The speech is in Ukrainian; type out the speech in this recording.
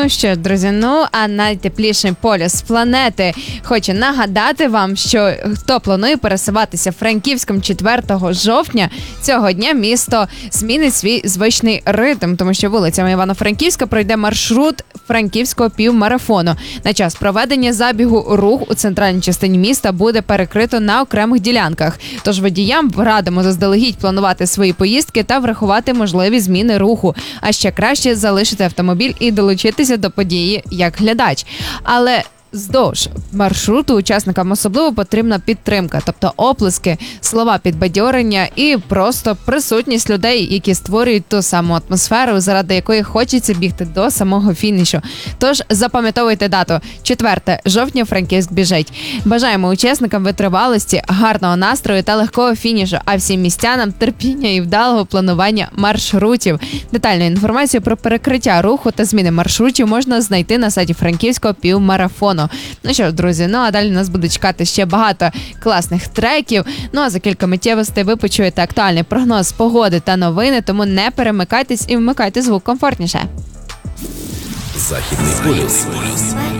Ну що, друзі, а найтепліший полюс планети хоче нагадати вам, що хто планує пересуватися Франківськом 4 жовтня, цього дня місто змінить свій звичний ритм, тому що вулицями Івано-Франківська пройде маршрут Франківського півмарафону. На час проведення забігу рух у центральній частині міста буде перекрито на окремих ділянках. Тож водіям радимо заздалегідь планувати свої поїздки та врахувати можливі зміни руху. А ще краще залишити автомобіль і долучитися до події як глядач. Але вздовж маршруту учасникам особливо потрібна підтримка, тобто оплески, слова підбадьорення і просто присутність людей, які створюють ту саму атмосферу, заради якої хочеться бігти до самого фінішу. Тож запам'ятовуйте дату – 4 жовтня Франківськ біжить. Бажаємо учасникам витривалості, гарного настрою та легкого фінішу, а всім містянам терпіння і вдалого планування маршрутів. Детальну інформацію про перекриття руху та зміни маршрутів можна знайти на сайті Франківського півмарафону. Ну що ж, друзі, а далі нас буде чекати ще багато класних треків. А за кілька миттєвостей ви почуєте актуальний прогноз погоди та новини, тому не перемикайтесь і вмикайте звук комфортніше. Західний полюс.